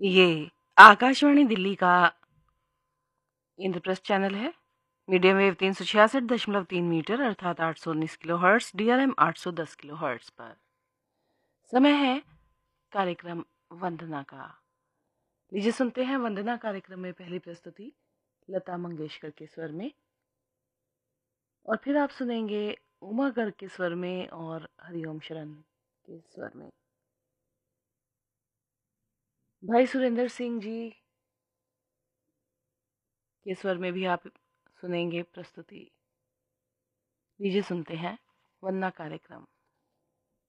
ये आकाशवाणी दिल्ली का इंद्रप्रस्थ चैनल है। मीडियम वेव 366.3 मीटर अर्थात 819 kilo hertz, DRM 810 kilo hertz पर। समय है कार्यक्रम वंदना का। लीजिए सुनते हैं वंदना कार्यक्रम में पहली प्रस्तुति लता मंगेशकर के स्वर में, और फिर आप सुनेंगे उमा गर्ग के स्वर में और हरिओम शरण के स्वर में। भाई सुरेंद्र सिंह जी के स्वर में भी आप सुनेंगे प्रस्तुति। लीजिए सुनते हैं वंदना कार्यक्रम।